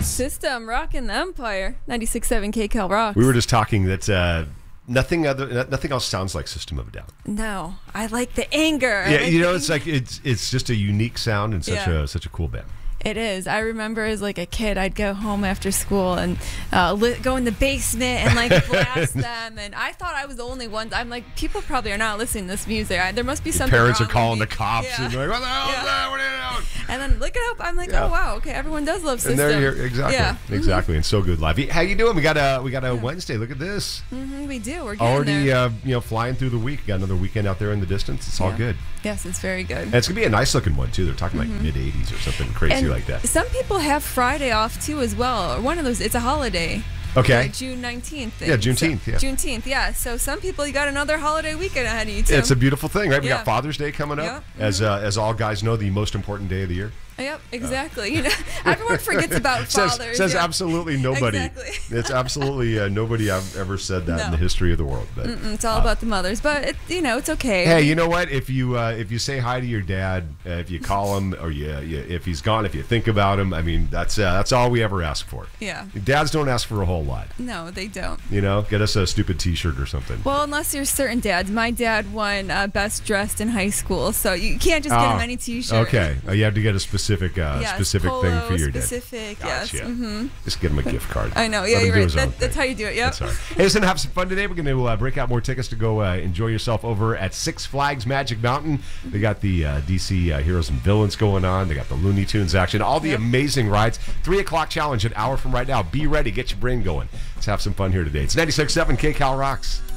System rocking the Empire. 96.7 KCal rocks. We were just talking that nothing else sounds like System of a Down. No, I like the anger. Yeah, it's like it's just a unique sound and such a cool band. It is. I remember as like a kid, I'd go home after school and go in the basement and like blast them. And I thought I was the only one. I'm like, people probably are not listening to this music. There must be something Parents wrong are calling the with me. cops and they're like, what the hell is that? What are you doing? And then look it up. I'm like, oh wow, okay, everyone does love System. And there you're exactly, and so good live. How you doing? We got a Wednesday. Look at this. Mm-hmm, we do. We're getting already there. Flying through the week. Got another weekend out there in the distance. It's all good. Yes, it's very good. And it's gonna be a nice looking one too. They're talking like mid 80s or something crazy like that. Some people have Friday off too as well. Or one of those. It's a holiday. Okay. June 19th. Yeah, Juneteenth. Juneteenth, yeah. So some people, you got another holiday weekend ahead of you too. It's a beautiful thing, right? We got Father's Day coming up, Yep. as all guys know, the most important day of the year. Yep, exactly. Everyone forgets about fathers. Says absolutely nobody. Exactly. It's absolutely nobody ever said that in the history of the world. But it's all about the mothers. But it's okay. Hey, you know what? If you say hi to your dad, if you call him, or if he's gone, if you think about him, I mean that's all we ever ask for. Yeah. Dads don't ask for a whole lot. No, they don't. Get us a stupid T-shirt or something. Well, unless you're certain dads. My dad won Best Dressed in high school, so you can't just get him any T-shirt. Okay, you have to get a specific polo, thing for your dad. Specific, Gotcha. yes. Mm-hmm. Just get him a gift card. I know. Yeah, you're right. That's how you do it. Yep. That's all right. Hey, listen, have some fun today. We're going to break out more tickets to go enjoy yourself over at Six Flags Magic Mountain. They got the DC Heroes and Villains going on. They got the Looney Tunes action. All the amazing rides. 3 o'clock challenge an hour from right now. Be ready. Get your brain going. Let's have some fun here today. It's 96.7 KCal Rocks.